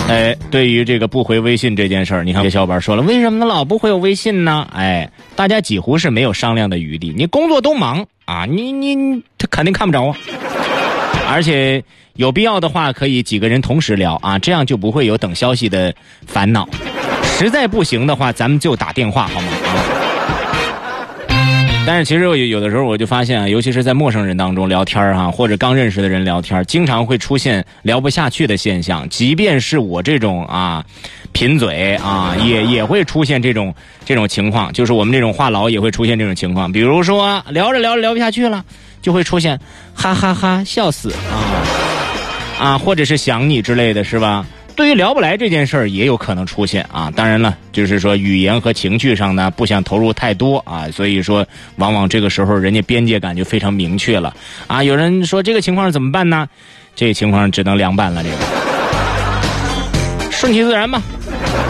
对于这个不回微信这件事儿，你看有些小伙伴说了，为什么呢老不回我微信呢？大家几乎是没有商量的余地，你工作都忙啊，你他肯定看不着啊。而且有必要的话可以几个人同时聊啊，这样就不会有等消息的烦恼。实在不行的话咱们就打电话好吗？但是其实有的时候我就发现啊，尤其是在陌生人当中聊天啊，或者刚认识的人聊天，经常会出现聊不下去的现象。即便是我这种贫嘴啊，也会出现这种情况，就是我们这种话痨也会出现这种情况。比如说聊着聊不下去了，就会出现哈哈哈笑死或者是想你之类的，是吧？对于聊不来这件事儿也有可能出现啊，当然了，就是说语言和情绪上呢不想投入太多啊，所以说往往这个时候人家边界感就非常明确了啊。有人说这个情况怎么办呢？这个情况只能凉拌了，这个顺其自然吧。